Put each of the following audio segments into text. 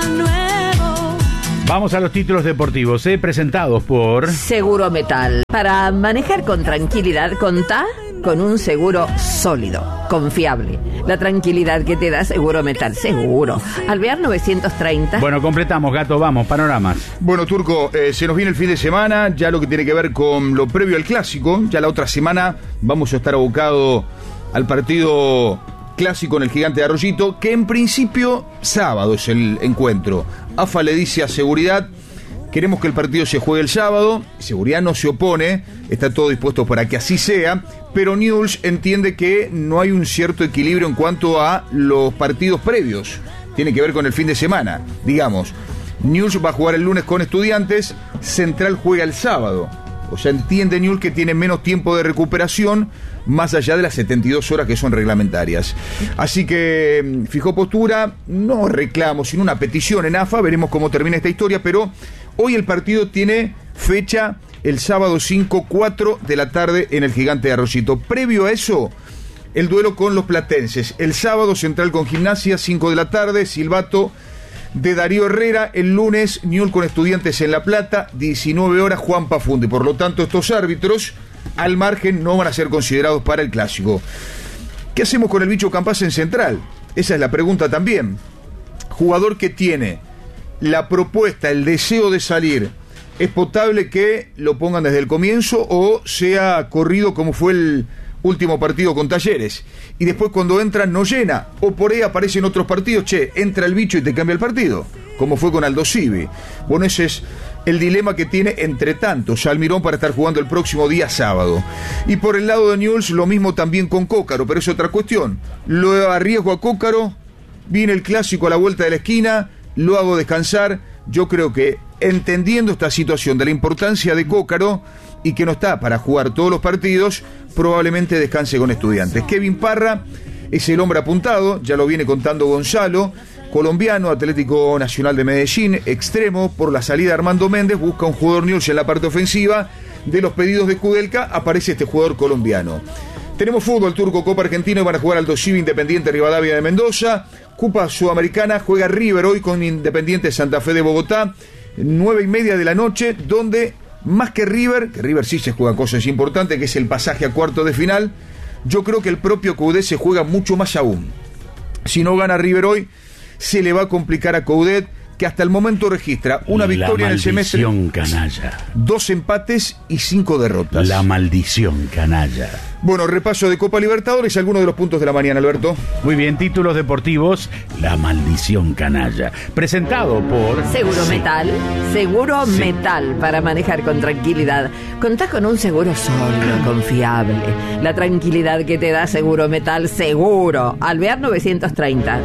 nuevo. Vamos a los títulos deportivos, presentados por Seguro Metal. Para manejar con tranquilidad, contá con un seguro sólido, confiable. La tranquilidad que te da Seguro Metal, seguro. Alvear 930. Bueno, completamos, Gato, vamos, panoramas. Bueno, Turco, se nos viene el fin de semana, ya lo que tiene que ver con lo previo al clásico. Ya la otra semana vamos a estar abocados al partido clásico en el Gigante de Arroyito, que en principio sábado es el encuentro. AFA le dice a Seguridad: queremos que el partido se juegue el sábado. Seguridad no se opone, está todo dispuesto para que así sea, pero Newell's entiende que no hay un cierto equilibrio en cuanto a los partidos previos. Tiene que ver con el fin de semana. Digamos, Newell's va a jugar el lunes con Estudiantes, Central juega el sábado. O sea, entiende Newell's que tiene menos tiempo de recuperación, más allá de las 72 horas que son reglamentarias. Así que fijó postura, no reclamo, sino una petición en AFA. Veremos cómo termina esta historia, pero hoy el partido tiene fecha el sábado 5-4 de la tarde en el Gigante de Arroyito. Previo a eso, el duelo con los platenses. El sábado, Central con Gimnasia, 5 de la tarde, silbato de Darío Herrera. El lunes, Newell's con Estudiantes en La Plata, 19 horas, Juan Pafundi. Por lo tanto, estos árbitros, al margen, no van a ser considerados para el clásico. ¿Qué hacemos con el bicho Campás en Central? Esa es la pregunta también. Jugador que tiene la propuesta, el deseo de salir, ¿es potable que lo pongan desde el comienzo o sea corrido como fue el último partido con Talleres? Y después cuando entra no llena, o por ahí aparecen otros partidos, entra el bicho y te cambia el partido, como fue con Aldo Civi. Bueno, ese es el dilema que tiene entre tanto Salmirón para estar jugando el próximo día sábado. Y por el lado de Newell's lo mismo también con Cócaro, pero es otra cuestión. Lo arriesgo a Cócaro, viene el clásico a la vuelta de la esquina, lo hago descansar. Yo creo que, entendiendo esta situación de la importancia de Cócaro y que no está para jugar todos los partidos, probablemente descanse con Estudiantes. Kevin Parra es el hombre apuntado, ya lo viene contando Gonzalo, colombiano, Atlético Nacional de Medellín, extremo. Por la salida de Armando Méndez, busca un jugador Newell's en la parte ofensiva. De los pedidos de Kudelka aparece este jugador colombiano. Tenemos fútbol, Turco, Copa Argentina, y van a jugar Aldo Civi, Independiente Rivadavia de Mendoza. Copa Sudamericana, juega River hoy con Independiente Santa Fe de Bogotá, 9:30 de la noche, donde más que River sí se juegan cosas importantes, que es el pasaje a cuartos de final. Yo creo que el propio Coudet se juega mucho más aún. Si no gana River hoy, se le va a complicar a Coudet, que hasta el momento registra una victoria en el semestre, canalla, 2 empates y 5 derrotas. La maldición canalla. Bueno, repaso de Copa Libertadores, algunos de los puntos de la mañana, Alberto. Muy bien, títulos deportivos, La maldición canalla, presentado por Seguro Metal, Seguro Metal, para manejar con tranquilidad. Contás con un seguro sólido, confiable. La tranquilidad que te da Seguro Metal, seguro. Alvear 930.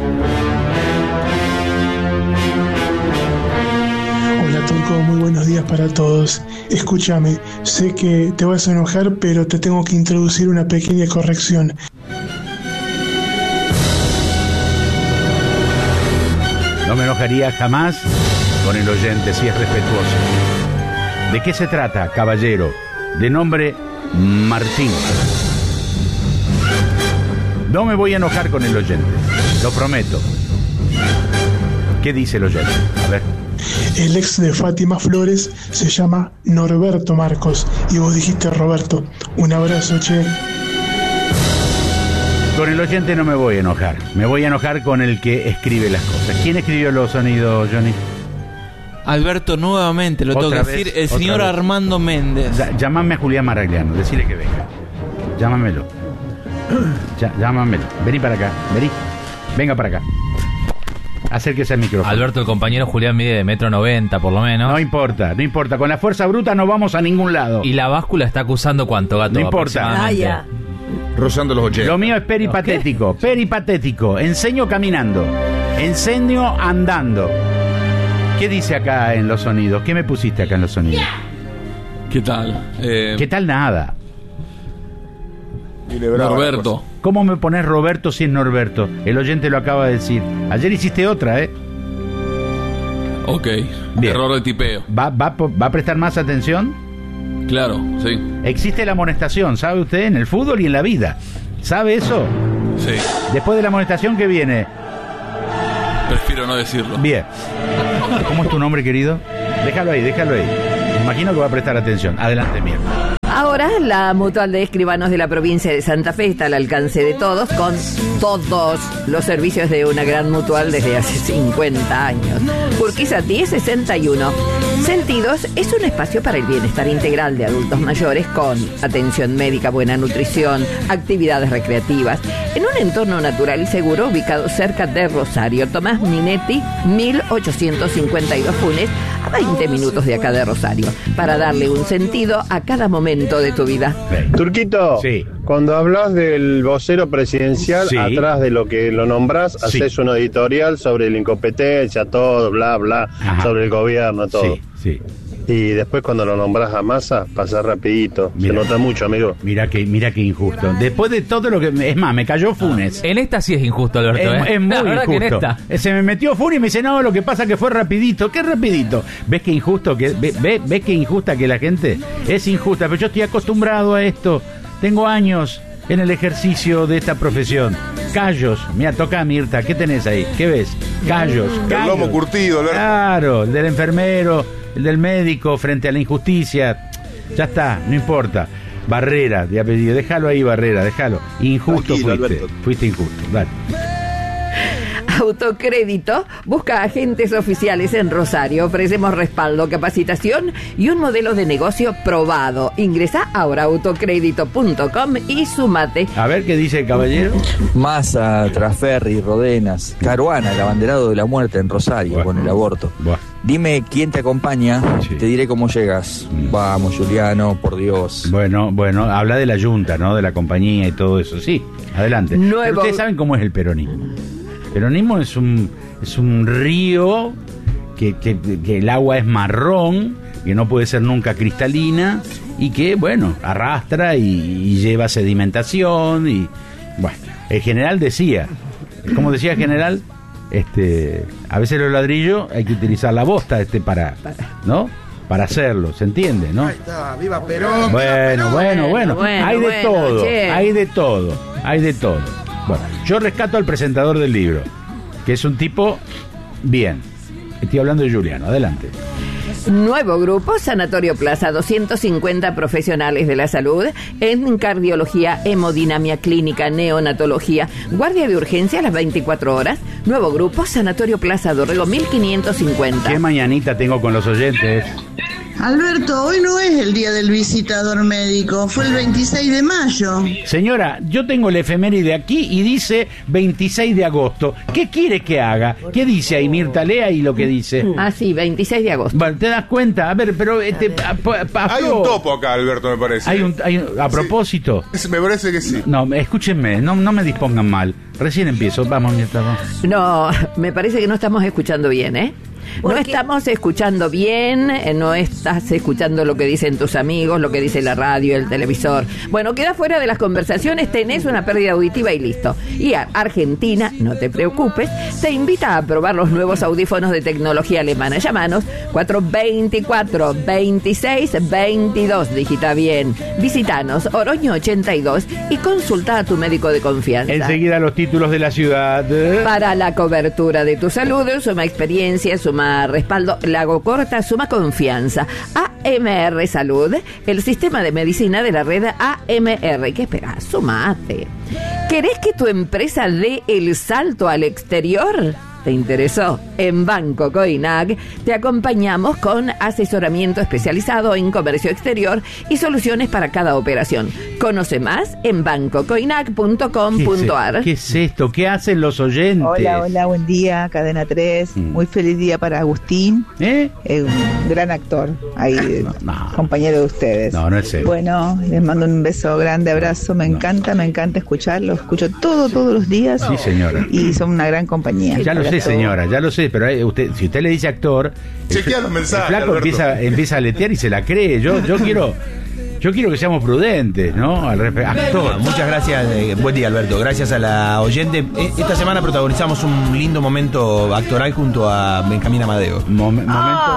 Turco, muy buenos días para todos. Escúchame, sé que te vas a enojar, pero te tengo que introducir una pequeña corrección. No me enojaría jamás con el oyente si es respetuoso. ¿De qué se trata, caballero? De nombre Martín. No me voy a enojar con el oyente, lo prometo. ¿Qué dice el oyente? A ver. El ex de Fátima Flores se llama Norberto Marcos y vos dijiste Roberto. Un abrazo, che. Con el oyente no me voy a enojar. Me voy a enojar con el que escribe las cosas. ¿Quién escribió los sonidos, Johnny? Alberto, nuevamente lo tengo que decir, el señor vez. Armando Méndez. Llámame a Julián Maragliano, decile que venga. Llámamelo. Llámamelo. Vení para acá, vení. Venga para acá. Acérquese al micrófono. Alberto, el compañero Julián mide de 1,90 m por lo menos. No importa. Con la fuerza bruta no vamos a ningún lado. Y la báscula está acusando ¿cuánto, Gato? No importa. Rozando los 80. Lo mío es peripatético. Peripatético. Enseño caminando. Enseño andando. ¿Qué dice acá en los sonidos? ¿Qué me pusiste acá en los sonidos? ¿Qué tal? ¿Qué tal nada? Norberto. ¿Cómo me pones Roberto si es Norberto? El oyente lo acaba de decir. Ayer hiciste otra, Ok. Bien. Error de tipeo. ¿Va a prestar más atención? Claro, sí. Existe la amonestación, ¿sabe usted? En el fútbol y en la vida. ¿Sabe eso? Sí. Después de la amonestación, ¿qué viene? Prefiero no decirlo. Bien. ¿Cómo es tu nombre, querido? Déjalo ahí. Me imagino que va a prestar atención. Adelante, Mirta. Ahora la Mutual de Escribanos de la provincia de Santa Fe está al alcance de todos, con todos los servicios de una gran mutual desde hace 50 años. Urquiza 1061. Sentidos es un espacio para el bienestar integral de adultos mayores con atención médica, buena nutrición, actividades recreativas, en un entorno natural y seguro ubicado cerca de Rosario. Tomás Minetti, 1852 Funes, a 20 minutos de acá de Rosario, para darle un sentido a cada momento de tu vida. Turquito, sí. Cuando hablas del vocero presidencial, sí. Atrás de lo que lo nombrás, Sí. haces un editorial sobre la incompetencia, todo, bla, bla, Ajá. sobre el gobierno, todo. Sí. Y después cuando lo nombrás a Massa, pasás rapidito. Mira. Se nota mucho, amigo. Mira que injusto. Después de todo lo que... Es más, me cayó Funes. En esta sí es injusto, Alberto. Es muy La verdad que en injusto. esta. Se me metió Funes y me dice, no, lo que pasa que fue rapidito. ¿Qué rapidito? ¿Ves que injusto? ¿Ves que injusta que la gente? Es injusta, pero yo estoy acostumbrado a esto. Tengo años en el ejercicio de esta profesión. Callos. Mira, toca Mirta. ¿Qué tenés ahí? ¿Qué ves? Callos. El lomo curtido, Alberto. Claro, el del enfermero, el del médico frente a la injusticia. Ya está, no importa. Barrera, de apellido. Déjalo ahí, Barrera, déjalo. Injusto Tranquilo, fuiste. Alberto. Fuiste injusto. Dale. Autocrédito busca agentes oficiales en Rosario. Ofrecemos respaldo, capacitación y un modelo de negocio probado. Ingresa ahora a autocrédito.com y sumate. A ver qué dice el caballero. Massa, Traferri, Rodenas, Caruana, el abanderado de la muerte en Rosario Buah. con el aborto. Buah. Dime quién te acompaña, Sí. te diré cómo llegas. Vamos, Juliano, por Dios. Bueno, habla de la Junta, ¿no? De la compañía y todo eso. Sí, adelante. Nuevo- Pero ustedes saben cómo es el peronismo. El peronismo es un río que el agua es marrón, que no puede ser nunca cristalina y que, bueno, arrastra y lleva sedimentación y, bueno, el general decía, ¿cómo decía el general? A veces los ladrillos hay que utilizar la bosta para ¿no? Para hacerlo, ¿se entiende, no? Ahí está, viva Perón. Bueno, hay de bueno, todo, che. hay de todo. Bueno, yo rescato al presentador del libro, que es un tipo bien. Estoy hablando de Juliano, adelante. Nuevo grupo, Sanatorio Plaza, 250 profesionales de la salud en cardiología, hemodinamia clínica, neonatología, guardia de urgencia a las 24 horas. Nuevo grupo, Sanatorio Plaza Dorrego, 1550. ¿Qué mañanita tengo con los oyentes? Alberto, hoy no es el día del visitador médico, fue el 26 de mayo. Señora, yo tengo el efeméride aquí y dice 26 de agosto. ¿Qué quiere que haga? ¿Qué dice ahí, Mirta? Lea ahí lo que dice. Ah, sí, 26 de agosto. Bueno, ¿te das cuenta? A ver, pero... Hay un topo acá, Alberto, me parece. A propósito... Sí, me parece que sí. No, escúchenme, no me dispongan mal. Recién empiezo. Vamos, Mirta, vamos. No, me parece que no estamos escuchando bien, ¿eh? No estamos escuchando bien, no estás escuchando lo que dicen tus amigos, lo que dice la radio, el televisor. Bueno, queda fuera de las conversaciones, tenés una pérdida auditiva y listo. Y Argentina, no te preocupes, te invita a probar los nuevos audífonos de tecnología alemana. Llámanos 424-26-22, digita bien. Visítanos, Oroño 82, y consulta a tu médico de confianza. Enseguida los títulos de la ciudad. Para la cobertura de tu salud, suma experiencia, suma respaldo, Lago Corta, suma confianza. AMR Salud, el sistema de medicina de la red AMR. ¿Qué esperás? Sumate. ¿Querés que tu empresa dé el salto al exterior? ¿Te interesó? En Banco Coinac te acompañamos con asesoramiento especializado en comercio exterior y soluciones para cada operación. Conoce más en bancocoinac.com.ar. ¿Qué es esto? ¿Qué hacen los oyentes? Hola, buen día, Cadena 3. Muy feliz día para Agustín. Un gran actor, ahí, compañero de ustedes. No es él. Bueno, les mando un beso grande, abrazo. Me encanta escucharlo. Escucho todos los días. Sí, señora. Y son una gran compañía. Ya lo sé, señora, ya lo sé, pero si usted le dice actor, chequea los mensajes, el flaco Alberto. empieza a letear y se la cree. Yo Yo quiero que seamos prudentes, ¿no? Actor. Muchas gracias, buen día Alberto, gracias a la oyente. Esta semana protagonizamos un lindo momento actoral junto a Benjamín Amadeo. Momento.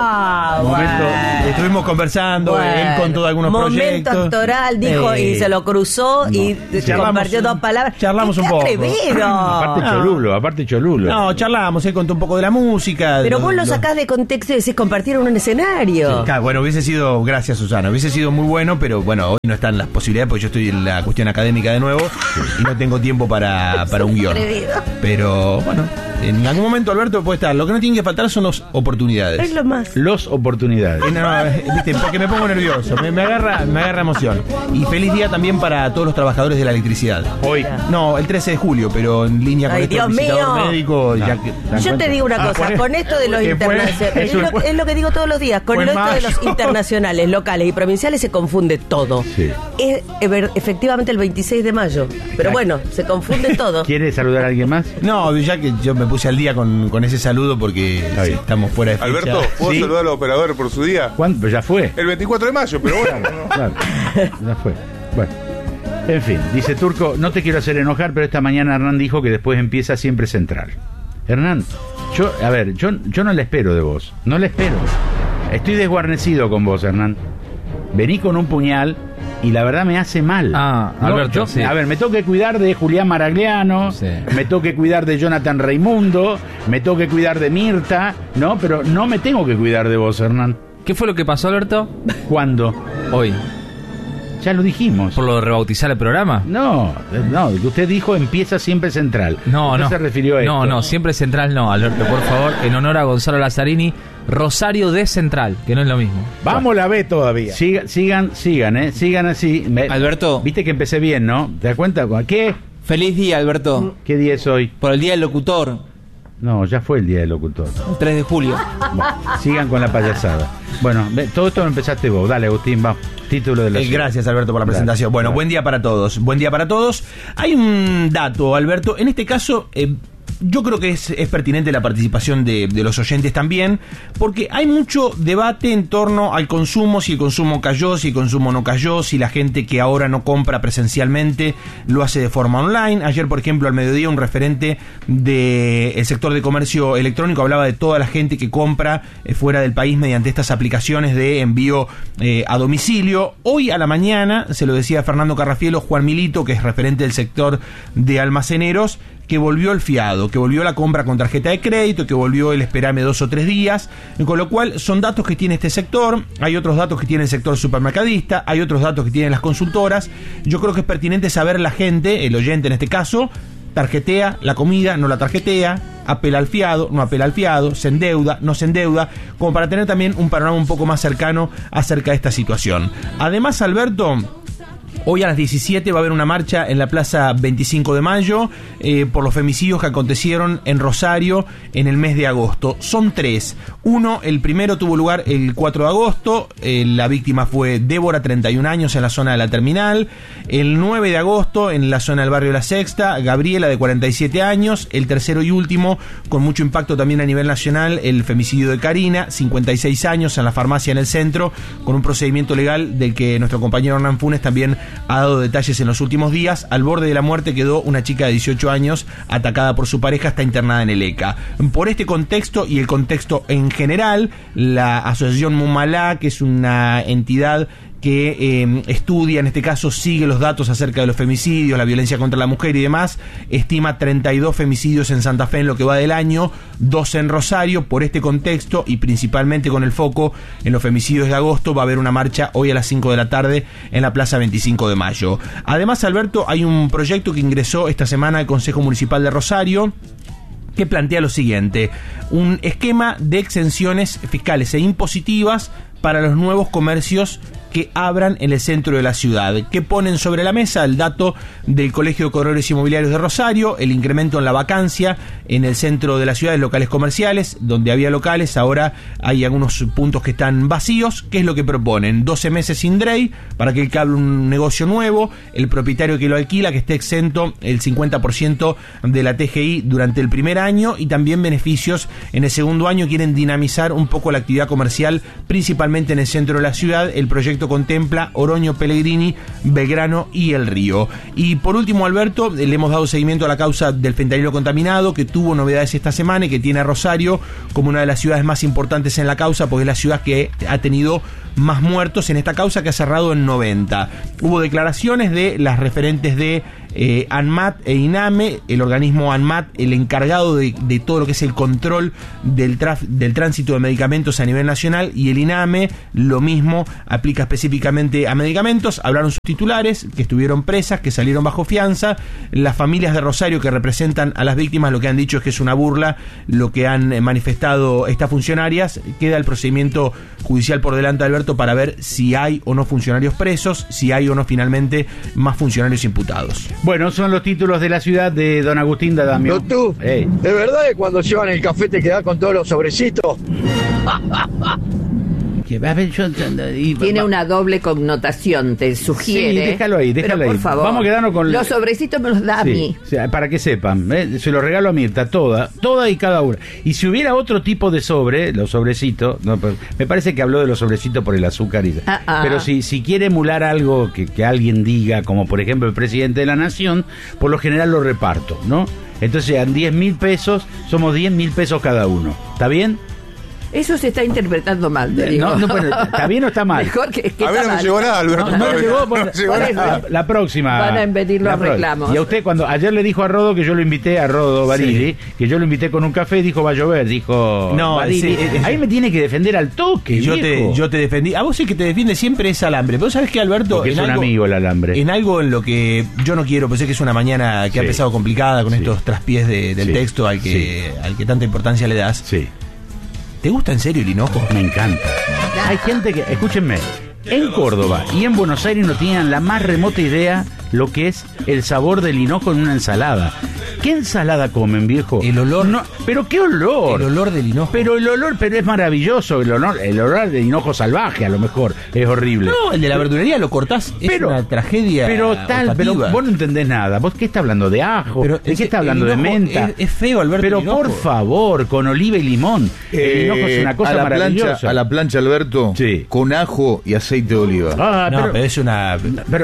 Estuvimos conversando, él contó algunos proyectos. Momento actoral, dijo, y se lo cruzó y compartió 2 palabras. Charlamos un poco. Atrevido. Aparte Cholulo. No, charlamos, él contó un poco de la música. Pero vos lo sacás de contexto y decís compartieron un escenario. Sí, claro, bueno, hubiese sido, gracias Susana, hubiese sido muy bueno, pero bueno, hoy no están las posibilidades porque yo estoy en la cuestión académica de nuevo y no tengo tiempo para un guión. Pero bueno, en algún momento Alberto puede estar. Lo que no tiene que faltar son las oportunidades. Es lo más. Los oportunidades. Viste, porque me pongo nervioso, me agarra emoción. Y feliz día también para todos los trabajadores de la electricidad. Hoy. No, el 13 de julio, pero en línea con Dios mío. médico. Yo te digo una cosa, con esto de los internacionales, es lo que digo todos los días, con esto de los internacionales, locales y provinciales se confunde todo. Sí. Es efectivamente el 26 de mayo, pero bueno, se confunde todo. ¿Quiere saludar a alguien más? No, ya que yo me puse al día con ese saludo porque sí, estamos fuera de fecha. Alberto, ¿puedo saludar al operador por su día? ¿Cuándo? Pues ya fue. El 24 de mayo, pero bueno. Claro, ya fue. Bueno. En fin, dice Turco, no te quiero hacer enojar, pero esta mañana Hernán dijo que después empieza siempre Central. Hernán, yo no le espero de vos, no le espero. Estoy desguarnecido con vos, Hernán. Vení con un puñal y la verdad me hace mal. Alberto, sí. A ver, me tengo que cuidar de Julián Maragliano, sí. Me tengo que cuidar de Jonathan Raimundo, me tengo que cuidar de Mirta, ¿no? Pero no me tengo que cuidar de vos, Hernán. ¿Qué fue lo que pasó, Alberto? ¿Cuándo? Hoy. Ya lo dijimos. ¿Por lo de rebautizar el programa? No, que usted dijo empieza siempre Central. No, se refirió a esto. No, siempre Central no, Alberto, por favor, en honor a Gonzalo Lazzarini, Rosario de Central, que no es lo mismo. Vamos la B todavía. Sigan así. Alberto. Viste que empecé bien, ¿no? ¿Te das cuenta? ¿Qué? Feliz día, Alberto. ¿Qué día es hoy? Por el Día del Locutor. No, ya fue el Día del Locutor. 3 de julio. Bueno, sigan con la payasada. Bueno, todo esto lo empezaste vos. Dale, Agustín, va. Título de la gracias, Alberto, por la presentación. Bueno, buen día para todos. Buen día para todos. Hay un dato, Alberto. En este caso, yo creo que es pertinente la participación de los oyentes también, porque hay mucho debate en torno al consumo, si el consumo cayó, si el consumo no cayó, si la gente que ahora no compra presencialmente lo hace de forma online. Ayer, por ejemplo, al mediodía, un referente del sector de comercio electrónico hablaba de toda la gente que compra fuera del país mediante estas aplicaciones de envío a domicilio. Hoy a la mañana, se lo decía Fernando Carrafielo, Juan Milito, que es referente del sector de almaceneros, que volvió el fiado, que volvió la compra con tarjeta de crédito, que volvió el esperarme 2 o 3 días, con lo cual son datos que tiene este sector. Hay otros datos que tiene el sector supermercadista, hay otros datos que tienen las consultoras. Yo creo que es pertinente saber la gente, el oyente en este caso, tarjetea la comida, no la tarjetea, apela al fiado, no apela al fiado, se endeuda, no se endeuda, como para tener también un panorama un poco más cercano acerca de esta situación. Además, Alberto, hoy a las 17 va a haber una marcha en la Plaza 25 de Mayo por los femicidios que acontecieron en Rosario en el mes de agosto. Son 3. El primero tuvo lugar el 4 de agosto. La víctima fue Débora, 31 años, en la zona de la terminal. El 9 de agosto, en la zona del barrio La Sexta, Gabriela, de 47 años. El tercero y último, con mucho impacto también a nivel nacional, el femicidio de Karina, 56 años, en la farmacia en el centro, con un procedimiento legal del que nuestro compañero Hernán Funes también ha dado detalles en los últimos días. Al borde de la muerte quedó una chica de 18 años atacada por su pareja, está internada en el ECA. Por este contexto y el contexto en general, la Asociación Mumalá, que es una entidad que estudia, en este caso sigue los datos acerca de los femicidios, la violencia contra la mujer y demás, estima 32 femicidios en Santa Fe en lo que va del año, 2 en Rosario. Por este contexto y principalmente con el foco en los femicidios de agosto, va a haber una marcha hoy a las 5 de la tarde en la Plaza 25 de Mayo. Además, Alberto, hay un proyecto que ingresó esta semana al Consejo Municipal de Rosario, que plantea lo siguiente: un esquema de exenciones fiscales e impositivas para los nuevos comercios que abran en el centro de la ciudad, que ponen sobre la mesa el dato del Colegio de Corredores Inmobiliarios de Rosario, el incremento en la vacancia en el centro de la ciudad de locales comerciales, donde había locales, ahora hay algunos puntos que están vacíos. ¿Qué es lo que proponen? 12 meses sin DREI para que el que abra un negocio nuevo, el propietario que lo alquila, que esté exento el 50% de la TGI durante el primer año, y también beneficios en el segundo año. Quieren dinamizar un poco la actividad comercial, principalmente en el centro de la ciudad. El proyecto Alberto contempla Oroño, Pellegrini, Belgrano y El Río. Y por último, Alberto, le hemos dado seguimiento a la causa del fentanilo contaminado, que tuvo novedades esta semana y que tiene a Rosario como una de las ciudades más importantes en la causa, porque es la ciudad que ha tenido más muertos en esta causa, que ha cerrado en 90. Hubo declaraciones de las referentes de ANMAT e INAME, el organismo ANMAT, el encargado de todo lo que es el control del tránsito de medicamentos a nivel nacional, y el INAME, lo mismo, aplica específicamente a medicamentos. Hablaron sus titulares, que estuvieron presas, que salieron bajo fianza. Las familias de Rosario que representan a las víctimas lo que han dicho es que es una burla lo que han manifestado estas funcionarias. Queda el procedimiento judicial por delante, Alberto, para ver si hay o no funcionarios presos, si hay o no finalmente más funcionarios imputados. Bueno, son los títulos de la ciudad de don Agustín Dadamio. ¿Tú? ¿De verdad que cuando llevan el café te quedás con todos los sobrecitos? Tiene una doble connotación, te sugiere. Sí, déjalo ahí. Por favor, vamos a quedarnos con los sobrecitos me los da a mí. O sea, para que sepan, se los regalo a Mirta, toda y cada una. Y si hubiera otro tipo de sobre, los sobrecitos, no, me parece que habló de los sobrecitos por el azúcar pero si quiere emular algo que alguien diga, como por ejemplo el presidente de la nación, por lo general lo reparto, ¿no? Entonces a 10.000 pesos, somos 10.000 pesos cada uno. ¿Está bien? Eso se está interpretando mal, te digo. Bueno, ¿está bien o está mal? Mejor que a ver, no llegó nada, Alberto. No llegó. La próxima. Van a impedir los reclamos. Y a usted, cuando ayer le dijo a Rodo que yo lo invité, a Rodo Barili, que yo lo invité con un café, dijo va a llover, dijo no, Barili. Ahí me tiene que defender al toque, yo te defendí. A vos el que te defiende siempre es Alambre. Pero ¿sabes qué, Alberto? Porque es un amigo el Alambre. En algo en lo que yo no quiero, pues sé que es una mañana que ha empezado complicada con estos traspiés del texto al que tanta importancia le das. Sí. ¿Te gusta en serio el hinojo? Me encanta. Hay gente que, escúchenme, en Córdoba y en Buenos Aires no tienen la más remota idea lo que es el sabor del hinojo en una ensalada. ¿Qué ensalada comen, viejo? El olor. No, pero qué olor. El olor del hinojo. Pero es maravilloso. El olor del hinojo salvaje, a lo mejor. Es horrible. No, el de la verdulería lo cortás. Es una tragedia. Pero vos no entendés nada. ¿Vos qué está hablando? ¿De ajo? Pero ¿De qué está hablando? ¿De menta? Es feo, Alberto. Pero por favor, con oliva y limón. El hinojo es una cosa maravillosa. A la plancha, Alberto. Sí. Con ajo y aceite de oliva. Pero es una.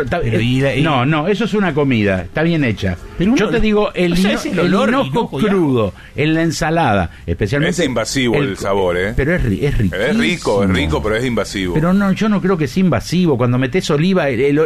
No, eso es una comida. Está bien hecha. Yo te digo, el hinojo crudo en la ensalada, especialmente. Es invasivo el sabor, ¿eh? Pero es riquísimo. Es rico, pero es invasivo. Pero no, yo no creo que sea invasivo. Cuando metes oliva,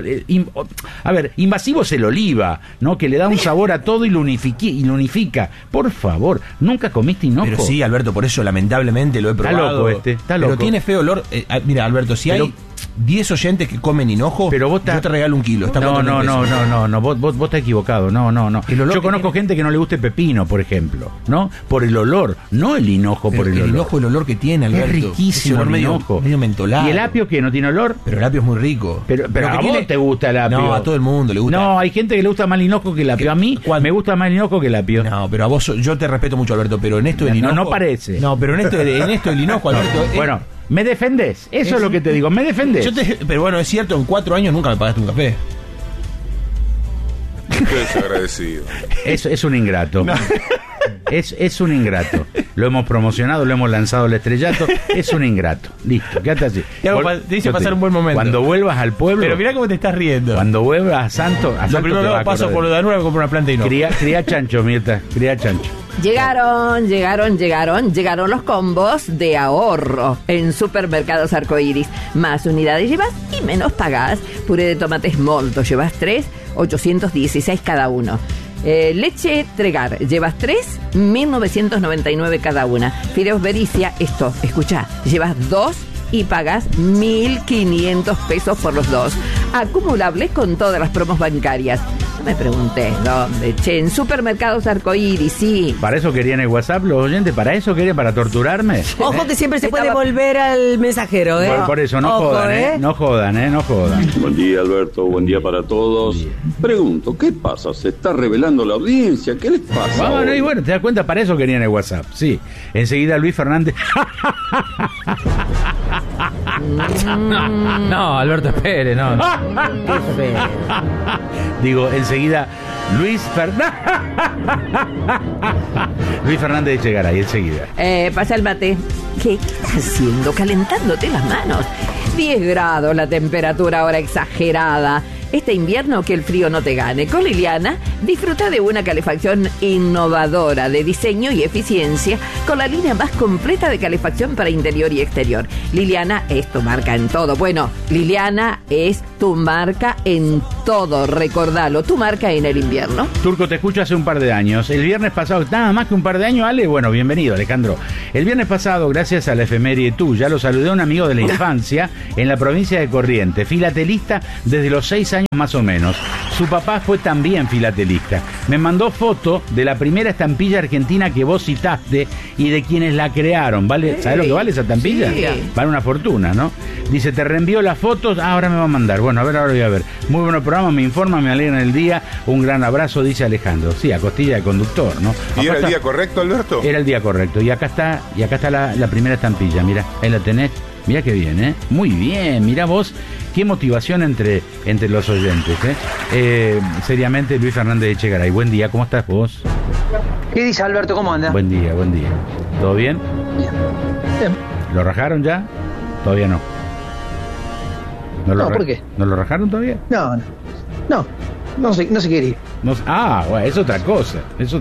a ver, invasivo es el oliva, ¿no? Que le da un sabor a todo y lo unifica. Por favor, ¿nunca comiste hinojo? Pero sí, Alberto, por eso lamentablemente lo he probado. Está loco. Pero tiene feo olor. Mira, Alberto, si hay 10 oyentes que comen hinojo, pero yo te regalo 1 kilo. No, vos estás equivocado. No. Yo conozco gente que no le gusta el pepino, por ejemplo, ¿no? Por el olor, no el hinojo, por el olor. El hinojo, el olor que tiene, Alberto. Es riquísimo el hinojo. Medio mentolado. ¿Y el apio que no tiene olor? Pero el apio es muy rico. Pero a vos te gusta el apio. No, a todo el mundo le gusta. No, hay gente que le gusta más el hinojo que el apio. A mí me gusta más el hinojo que el apio. No, pero a vos, yo te respeto mucho, Alberto, pero en esto del hinojo... No parece. No, pero en esto del hinojo, Alberto... Bueno... ¿Me defendés? Eso es lo que te digo, ¿me defendés? Pero bueno, es cierto, en 4 años nunca me pagaste un café. Qué desagradecido. Es un ingrato. No. Es un ingrato. Lo hemos promocionado, lo hemos lanzado al estrellato. Es un ingrato. Listo, quédate así. Te hice pasar un buen momento. Cuando vuelvas al pueblo. Pero mirá cómo te estás riendo. Cuando vuelvas a Santo. Lo primero que paso por lo de nuevo, compro una planta y no. Cría chancho, Mirta. Cría chancho. Llegaron los combos de ahorro en Supermercados Arcoiris. Más unidades llevas y menos pagás. Puré de tomates Molto, llevas 3, 816 cada uno. Leche Tregar, llevas 3, 1999 cada una. Fideos Vericia, escuchá, llevas 2 y pagas 1.500 pesos por los 2. Acumulables con todas las promos bancarias. No me pregunté dónde, en Supermercados Arcoiris, sí. ¿Para eso querían el WhatsApp los oyentes? ¿Para eso querían? ¿Para torturarme? Ojo que siempre se puede volver al mensajero, ¿eh? Por eso, no jodan. No jodan. Buen día, Alberto, buen día para todos. Pregunto, ¿qué pasa? ¿Se está revelando la audiencia? ¿Qué les pasa? Y bueno, te das cuenta, para eso querían el WhatsApp, sí. Enseguida Luis Fernández... No, Alberto, espere, no. Digo, enseguida Luis Fernández llegará ahí enseguida. Pasa el mate. ¿Qué estás haciendo? Calentándote las manos. 10 grados la temperatura ahora exagerada. Este invierno que el frío no te gane. Con Liliana disfruta de una calefacción innovadora de diseño y eficiencia con la línea más completa de calefacción para interior y exterior. Liliana es tu marca en todo. Bueno, Liliana es tu marca en todo. Recordalo, tu marca en el invierno. Turco, te escucho hace un par de años. El viernes pasado, nada más que un par de años, Ale. Bueno, bienvenido, Alejandro. El viernes pasado, gracias a la efeméride tuya, lo saludé a un amigo de la infancia en la provincia de Corrientes, filatelista desde los 6 años más o menos. Su papá fue también filatelista. Me mandó foto de la primera estampilla argentina que vos citaste y de quienes la crearon. ¿Vale? ¿Sabés lo que vale esa estampilla? Sí. Vale una fortuna, ¿no? Dice, te reenvió las fotos, ahora me va a mandar. Bueno, ahora voy a ver. Muy buen programa, me informa, me alegran el día. Un gran abrazo, dice Alejandro. Sí, a costilla de conductor, ¿no? ¿Y era el día correcto, Alberto? Era el día correcto. Y acá está la primera estampilla. Mira, ahí la tenés. Mira qué bien, ¿eh? Muy bien, mira vos, qué motivación entre los oyentes, ¿eh? Seriamente, Luis Fernández de Echegaray. Buen día, ¿cómo estás vos? ¿Qué dice Alberto? ¿Cómo anda? Buen día. ¿Todo bien? Bien. ¿Lo rajaron ya? Todavía no. No, ¿por qué? ¿No lo rajaron todavía? No se quiere ir. Bueno, es otra cosa.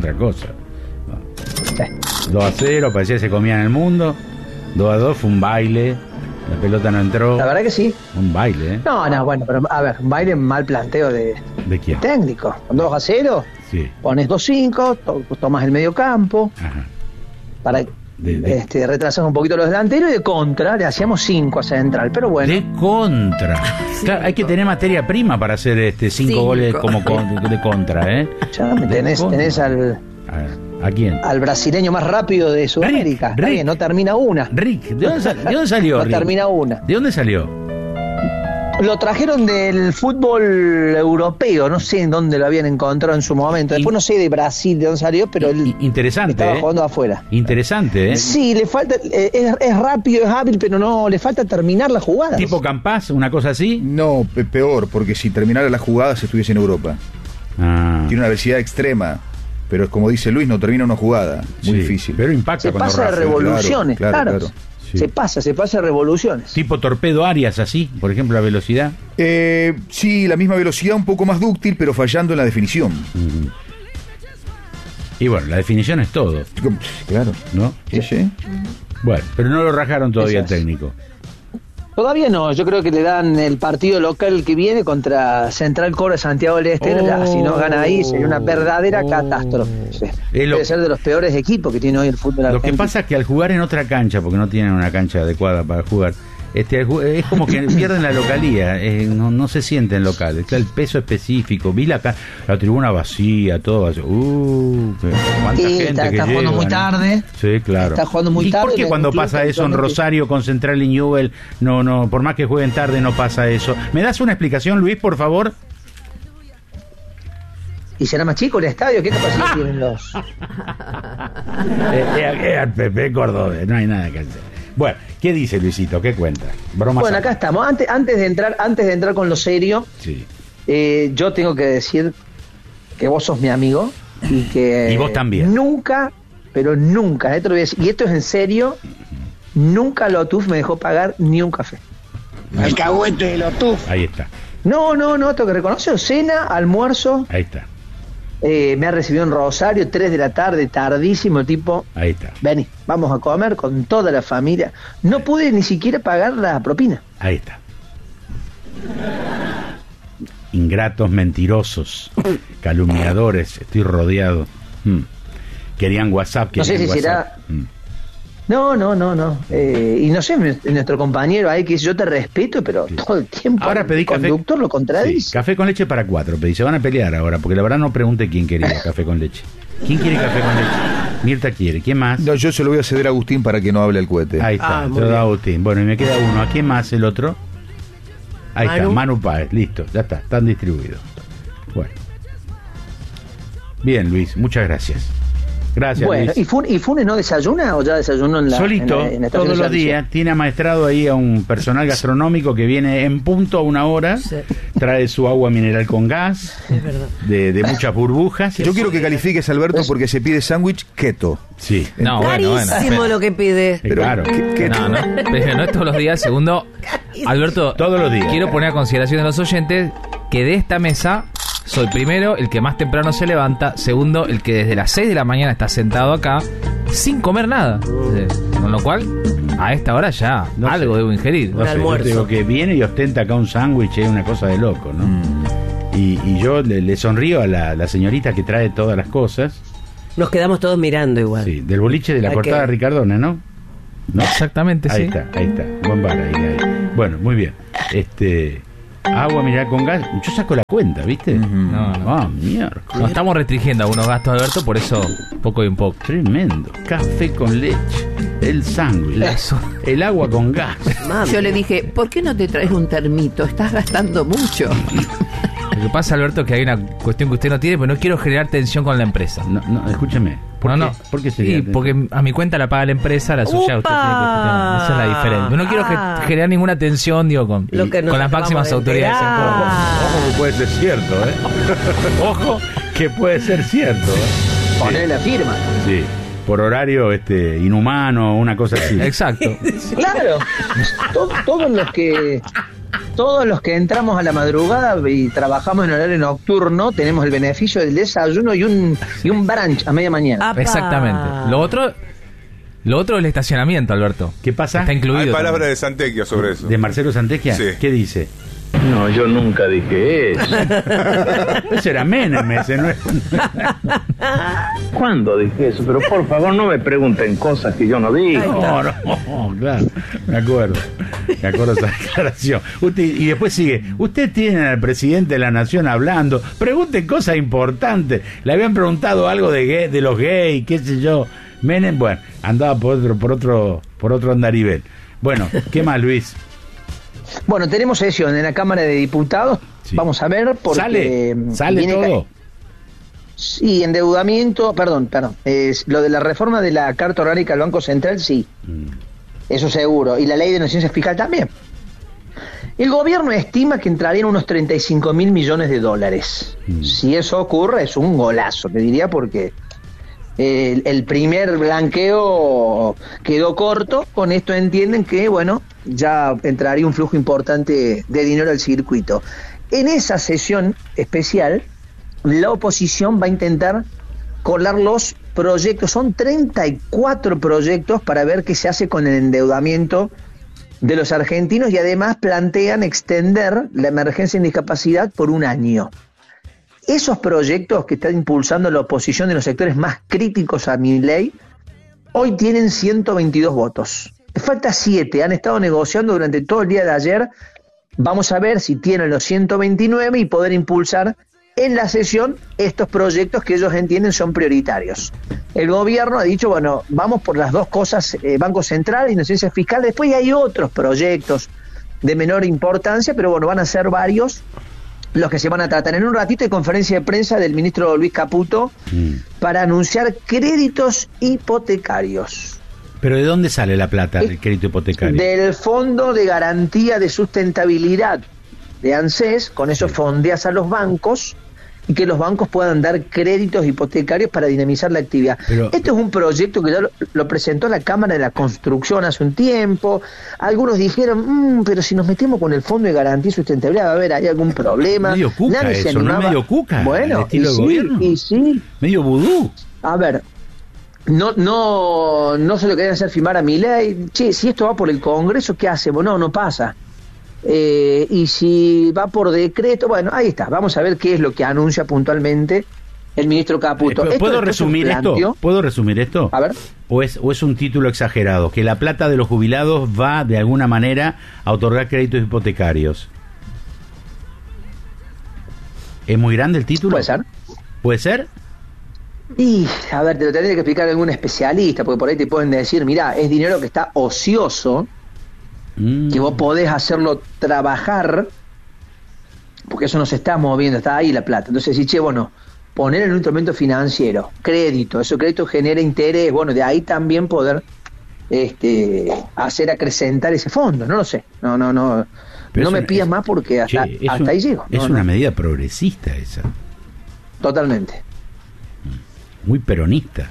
2-0, parecía que se comía en el mundo. 2-2 fue un baile. La pelota no entró. La verdad que sí. Un baile, ¿eh? No, bueno, pero a ver, un baile mal planteo de quién? Técnico. Con 2-0, sí. Pones 2-5, tomas el medio campo. Ajá. Para retrasar un poquito los delanteros y de contra le hacíamos 5 a Central, pero bueno. De contra. Claro, hay que tener materia prima para hacer 5 goles como de contra, ¿eh? Ya tenés ¿A quién? Al brasileño más rápido de Sudamérica. Rick. No termina una. Rick, ¿de dónde salió? No termina una. ¿De dónde salió? Lo trajeron del fútbol europeo, no sé en dónde lo habían encontrado en su momento. Después no sé de Brasil de dónde salió, pero él estaba jugando afuera. Interesante, ¿eh? Sí, le falta, es rápido, es hábil, pero no, le falta terminar las jugadas. ¿Tipo Campás, una cosa así? No, peor, porque si terminara las jugadas estuviese en Europa. Tiene una velocidad extrema. Pero como dice Luis, no termina una jugada. Muy difícil. Pero impacta cuando pasa de revoluciones, claro. Sí. Se pasa de revoluciones. Tipo Torpedo Arias, así, por ejemplo, la velocidad. Sí, la misma velocidad, un poco más dúctil, pero fallando en la definición. Uh-huh. Y bueno, la definición es todo. Claro. ¿No? Sí. Bueno, pero no lo rajaron todavía el técnico. Todavía no, yo creo que le dan el partido local que viene contra Central Córdoba Santiago del Este. Si no gana ahí sería una verdadera catástrofe. Debe ser de los peores equipos que tiene hoy el fútbol argentino. Lo que pasa es que al jugar en otra cancha, porque no tienen una cancha adecuada para jugar, es como que pierden la localía, no se sienten locales. El peso específico, vi la tribuna vacía, todo vacío. Cuánta gente está que jugando muy tarde. Sí, claro. Está jugando muy tarde. ¿Y por qué cuando pasa eso en Rosario con Central y Newell, no, por más que jueguen tarde no pasa eso? ¿Me das una explicación, Luis, por favor? ¿Y será más chico el estadio? ¿Qué capacidad tienen los...? El Pepe Cordobés, no hay nada que hacer. Bueno, ¿qué dice Luisito? ¿Qué cuenta? Bueno, acá estamos. Antes de entrar con lo serio, sí. Yo tengo que decir que vos sos mi amigo y vos también. Nunca, pero nunca, te lo voy a decir, y esto es en serio, nunca Lotuf me dejó pagar ni un café. El cagüete de Lotuf. Ahí está. No, tengo que reconocer, cena, almuerzo. Ahí está. Me ha recibido en Rosario, 3 de la tarde, tardísimo, tipo. Ahí está. Vení, vamos a comer con toda la familia. No pude ni siquiera pagar la propina. Ahí está. Ingratos, mentirosos, calumniadores, estoy rodeado. Querían WhatsApp. No sé si será... No. Y no sé, nuestro compañero ahí que dice, yo te respeto, pero todo el tiempo ahora pedí el conductor lo contradice. Sí, café con leche para 4, pedí. Se van a pelear ahora, porque la verdad no pregunté quién quería café con leche. ¿Quién quiere café con leche? Mirta quiere. ¿Quién más? No, yo se lo voy a ceder a Agustín para que no hable al cohete. Ahí está, se lo da a Agustín. Bueno, y me queda uno. ¿A quién más el otro? Ahí está, Manu Páez. Listo, ya está, están distribuidos. Bueno. Bien, Luis, muchas gracias. Gracias, bueno, Luis. ¿Y Funes no desayuna o ya desayunó en la solito, en la todos los días? Tiene amaestrado ahí a un personal gastronómico que viene en punto a 1 hora, trae su agua mineral con gas, de muchas burbujas. Yo quiero que califiques, Alberto, porque se pide sándwich keto. Sí. No, carísimo lo que pide. Pero, claro. No es todos los días. Segundo, Alberto, todos los días. Quiero poner a consideración de los oyentes que de esta mesa soy primero el que más temprano se levanta, segundo el que desde las 6 de la mañana está sentado acá sin comer nada. Con lo cual, a esta hora ya algo debo ingerir. No sé, yo te digo que viene y ostenta acá un sándwich, es una cosa de loco, ¿no? Y yo le sonrío a la señorita que trae todas las cosas. Nos quedamos todos mirando igual. Sí, del boliche de la cortada Ricardona, ¿no? Exactamente, ahí sí. Ahí está. Buen bar, ahí. Bueno, muy bien. Agua mineral con gas. Yo saco la cuenta, ¿viste? No. Ah, mierda. Nos estamos restringiendo algunos gastos, Alberto, por eso poco y un poco. Tremendo. Café con leche, el sándwich, el agua con gas. Yo le dije, ¿por qué no te traes un termito? Estás gastando mucho. Lo que pasa, Alberto, es que hay una cuestión que usted no tiene, pero no quiero generar tensión con la empresa. No, escúcheme. ¿Por qué sería? Sí, porque a mi cuenta la paga la empresa, la suya usted tiene que gestionar. Esa es la diferencia. Yo no quiero generar ninguna tensión, digo, con las máximas autoridades. Ojo que puede ser cierto, Ojo que puede ser cierto, Poner la firma. Sí. Por horario inhumano, una cosa así. Exacto. Claro. Todos los que entramos a la madrugada y trabajamos en horario nocturno tenemos el beneficio del desayuno y un brunch a media mañana. ¡Apa! Exactamente. Lo otro es el estacionamiento, Alberto. ¿Qué pasa? Está incluido. Hay palabras de Santequia sobre eso. ¿De Marcelo Santequia? Sí. ¿Qué dice? No, yo nunca dije eso. Ese era Menem, ese no es. ¿Cuándo dije eso? Pero por favor no me pregunten cosas que yo no digo. No, claro, me acuerdo esa declaración. Y después sigue, usted tiene al presidente de la nación hablando, pregunten cosas importantes. Le habían preguntado algo de los gays, qué sé yo. Menem, bueno, andaba por otro andarivel. Bueno, ¿qué más, Luis? Bueno, tenemos sesión en la Cámara de Diputados. Sí. Vamos a ver porque sale todo. Sí, endeudamiento, perdón, lo de la reforma de la Carta Orgánica del Banco Central, sí. Eso seguro. Y la ley de inocencia fiscal también. El gobierno estima que entrarían unos 35.000 millones de dólares. Si eso ocurre, es un golazo, te diría, porque el primer blanqueo quedó corto. Con esto entienden que, bueno, ya entraría un flujo importante de dinero al circuito. En esa sesión especial, la oposición va a intentar colar los proyectos. Son 34 proyectos para ver qué se hace con el endeudamiento de los argentinos, y además plantean extender la emergencia en discapacidad por un año. Esos proyectos que está impulsando la oposición de los sectores más críticos a Milei hoy tienen 122 votos. Falta 7, han estado negociando durante todo el día de ayer. Vamos a ver si tienen los 129 y poder impulsar en la sesión estos proyectos que ellos entienden son prioritarios. El gobierno ha dicho, bueno, vamos por las dos cosas, Banco Central, inocencia fiscal. Después hay otros proyectos de menor importancia, pero bueno, van a ser varios los que se van a tratar. En un ratito hay conferencia de prensa del ministro Luis Caputo para anunciar créditos hipotecarios. ¿Pero de dónde sale la plata del crédito hipotecario? Del Fondo de Garantía de Sustentabilidad de ANSES. Con eso fondeas a los bancos y que los bancos puedan dar créditos hipotecarios para dinamizar la actividad. Esto es un proyecto que ya lo presentó la Cámara de la Construcción hace un tiempo. Algunos dijeron, pero si nos metemos con el Fondo de Garantía y Sustentabilidad, va a haber, ¿hay algún problema? Medio cuca. Nadie eso, se animaba. ¿No es medio cuca? Bueno, estilo de gobierno. Y sí. Medio vudú. A ver, no se lo querían hacer firmar a Milei. Che, si esto va por el Congreso, ¿qué hacemos? No pasa. Y si va por decreto, bueno, ahí está. Vamos a ver qué es lo que anuncia puntualmente el ministro Caputo. ¿Puedo resumir esto? ¿Puedo resumir esto? A ver. ¿O es un título exagerado? Que la plata de los jubilados va de alguna manera a otorgar créditos hipotecarios. ¿Es muy grande el título? Puede ser. ¿Puede ser? Y, a ver, te lo tendría que explicar algún especialista, porque por ahí te pueden decir, mirá, es dinero que está ocioso, que vos podés hacerlo trabajar, porque eso no se está moviendo, está ahí la plata. Entonces, si, bueno, poner en un instrumento financiero, crédito, ese crédito genera interés, bueno, de ahí también poder hacer acrecentar ese fondo, no lo sé, no me pidas más porque hasta ahí llego. Es una medida progresista esa. Totalmente. Muy peronista.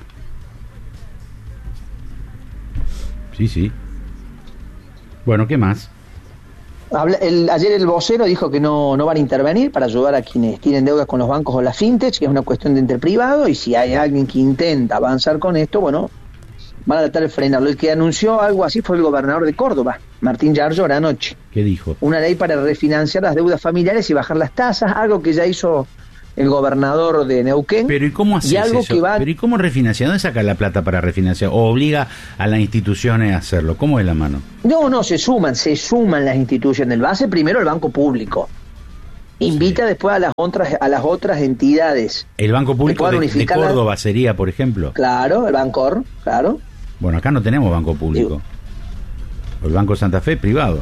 Sí. Bueno, ¿qué más? Ayer el vocero dijo que no van a intervenir para ayudar a quienes tienen deudas con los bancos o las fintech, que es una cuestión de ente privado, y si hay alguien que intenta avanzar con esto, bueno, van a tratar de frenarlo. El que anunció algo así fue el gobernador de Córdoba, Martín Yarlora, anoche. ¿Qué dijo? Una ley para refinanciar las deudas familiares y bajar las tasas, algo que ya hizo el gobernador de Neuquén. Pero ¿y cómo haces eso? Pero ¿y cómo refinancia? ¿Dónde saca la plata para refinanciar? ¿O obliga a las instituciones a hacerlo? ¿Cómo es la mano? No, se suman las instituciones. Lo hace primero el Banco Público. Invita después a las otras entidades. ¿El Banco Público de Córdoba sería, por ejemplo? Claro, el Bancor, claro. Bueno, acá no tenemos Banco Público. El Banco Santa Fe privado.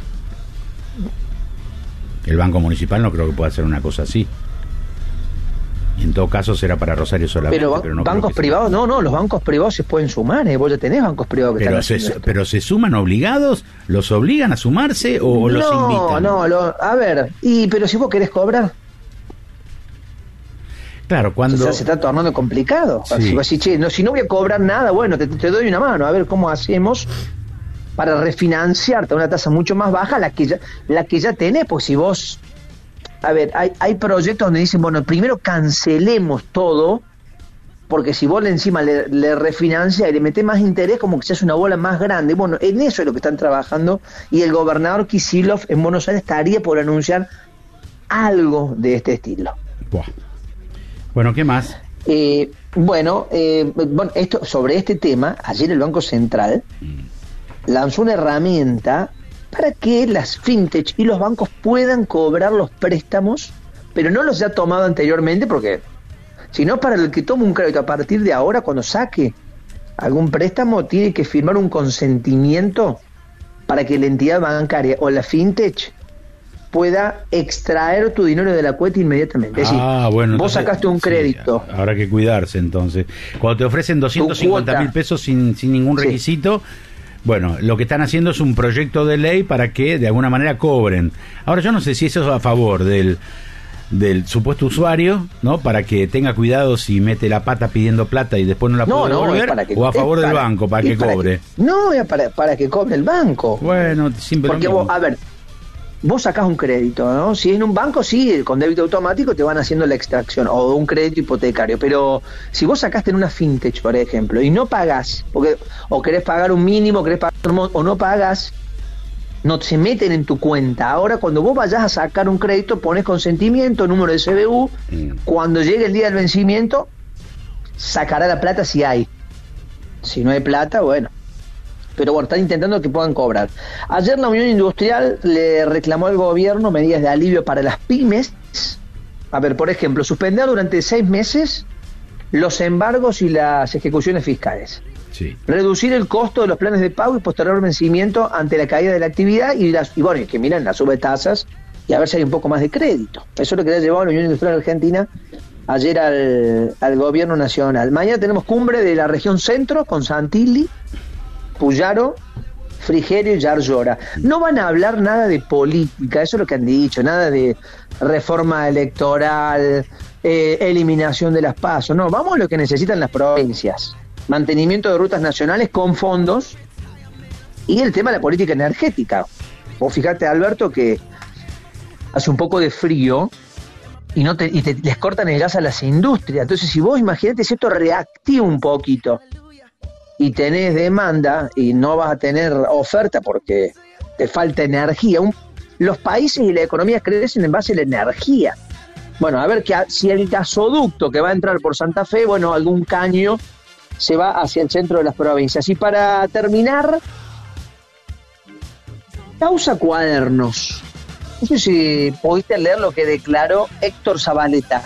El Banco Municipal no creo que pueda hacer una cosa así. Y en todo caso será para Rosario solamente. Pero no bancos privados, no, los bancos privados se pueden sumar, vos ya tenés bancos privados que pero se suman obligados, ¿los obligan a sumarse o los invitan? A ver, pero si vos querés cobrar. Claro, cuando... se está tornando complicado. Sí. Si no voy a cobrar nada, bueno, te doy una mano, a ver cómo hacemos para refinanciarte a una tasa mucho más baja la que ya tenés, pues si vos... A ver, hay proyectos donde dicen, bueno, primero cancelemos todo, porque si vos encima le refinancias y le metés más interés, como que se hace una bola más grande. Bueno, en eso es lo que están trabajando, y el gobernador Kicillof en Buenos Aires estaría por anunciar algo de este estilo. Buah. Bueno, ¿qué más? Esto sobre este tema, ayer el Banco Central lanzó una herramienta para que las fintech y los bancos puedan cobrar los préstamos, pero no los ya tomado anteriormente, porque sino para el que tome un crédito a partir de ahora, cuando saque algún préstamo, tiene que firmar un consentimiento para que la entidad bancaria o la fintech pueda extraer tu dinero de la cuenta inmediatamente. Es decir, vos sacaste un crédito. Sí, habrá que cuidarse entonces. Cuando te ofrecen 250.000 pesos sin ningún requisito... Bueno, lo que están haciendo es un proyecto de ley para que de alguna manera cobren. Ahora yo no sé si eso es a favor del supuesto usuario, ¿no? Para que tenga cuidado si mete la pata pidiendo plata y después no la puede devolver, o a favor del banco para que cobre. Para que cobre el banco. Bueno, siempre. Porque vos sacás un crédito, ¿no? Si en un banco, sí, con débito automático te van haciendo la extracción, o un crédito hipotecario, pero si vos sacaste en una fintech, por ejemplo, y no pagás, o querés pagar un mínimo, o no pagás, no se meten en tu cuenta. Ahora, cuando vos vayas a sacar un crédito, pones consentimiento, número de CBU, cuando llegue el día del vencimiento, sacará la plata si hay. Si no hay plata, bueno. Pero bueno, están intentando que puedan cobrar. Ayer la Unión Industrial le reclamó al gobierno medidas de alivio para las pymes. A ver, por ejemplo, suspender durante 6 meses los embargos y las ejecuciones fiscales. Sí. Reducir el costo de los planes de pago y posterior vencimiento ante la caída de la actividad y que miren las subtasas y a ver si hay un poco más de crédito. Eso es lo que le ha llevado a la Unión Industrial Argentina ayer al gobierno nacional. Mañana tenemos cumbre de la región centro con Santilli, Puyaro, Frigerio y Yarlora. No van a hablar nada de política, eso es lo que han dicho, nada de reforma electoral, eliminación de las PASO. No, vamos a lo que necesitan las provincias. Mantenimiento de rutas nacionales con fondos y el tema de la política energética. Vos fíjate, Alberto, que hace un poco de frío y les cortan el gas a las industrias. Entonces, si vos imaginate si esto reactiva un poquito y tenés demanda y no vas a tener oferta porque te falta energía. Los países y las economías crecen en base a la energía. Bueno, a ver si el gasoducto que va a entrar por Santa Fe, bueno, algún caño se va hacia el centro de las provincias. Y para terminar, causa Cuadernos. No sé si pudiste leer lo que declaró Héctor Zabaleta.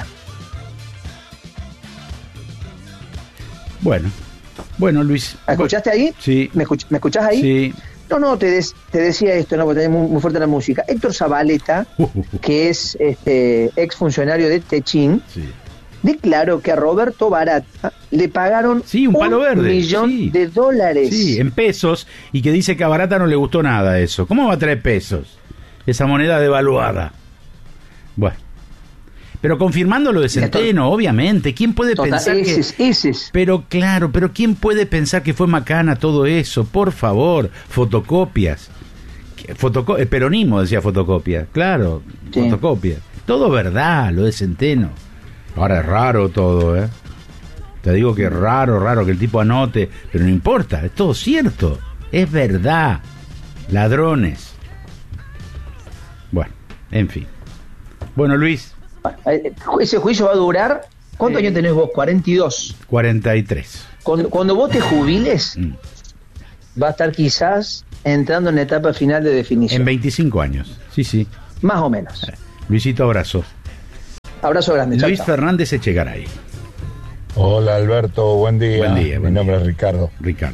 Bueno, Luis. ¿Escuchaste ahí? Sí. ¿Me escuchás ahí? Sí. No, te decía esto, ¿no? Porque tenés muy fuerte la música. Héctor Zabaleta, que es ex funcionario de Techín, declaró que a Roberto Barata le pagaron un palo verde, $1.000.000. Sí, en pesos, y que dice que a Barata no le gustó nada eso. ¿Cómo va a traer pesos? Esa moneda devaluada. Bueno. Pero confirmando lo de Centeno, obviamente, ¿quién puede pensar que... Pero claro, ¿quién puede pensar que fue macana todo eso? Por favor, fotocopias. El peronismo decía fotocopia, claro, sí. Fotocopia. Todo verdad, lo de Centeno. Ahora es raro todo, ¿eh? Te digo que es raro que el tipo anote, pero no importa, es todo cierto, es verdad. Ladrones. Bueno, en fin. Bueno, Luis. Ese juicio va a durar. ¿Cuántos años tenés vos? 42. 43. Cuando vos te jubiles, va a estar quizás entrando en la etapa final de definición. En 25 años, sí. Más o menos. Luisito, abrazo. Abrazo grande. Luis chau. Fernández Echegaray. Hola Alberto, buen día. Mi nombre es Ricardo.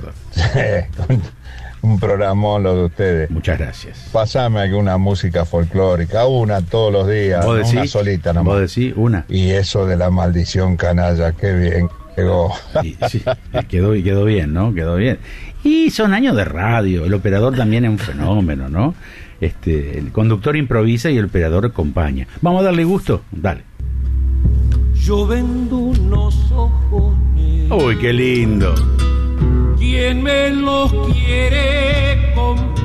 Un programón lo de ustedes. Muchas gracias. Pasame alguna música folclórica, una todos los días, ¿Vos decís? Una solita nomás. ¿Vos decís una? Y eso de la maldición canalla, qué bien llegó. Sí, quedó bien, ¿no? Quedó bien. Y son años de radio, el operador también es un fenómeno, ¿no? El conductor improvisa y el operador acompaña. ¿Vamos a darle gusto? Dale. Yo vendo unos ojos negros. Uy, qué lindo. ¿Quién me los quiere comprar?